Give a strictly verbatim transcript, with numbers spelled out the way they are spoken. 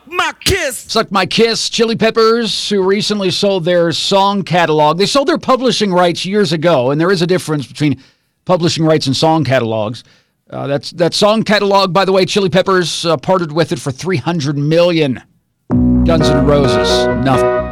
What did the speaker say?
my kiss. Suck My Kiss. Chili Peppers, who recently sold their song catalog. They sold their publishing rights years ago, and there is a difference between publishing rights and song catalogs. Uh, that's that song catalog, by the way, Chili Peppers uh, parted with it for three hundred million dollars. Guns N' Roses, nothing.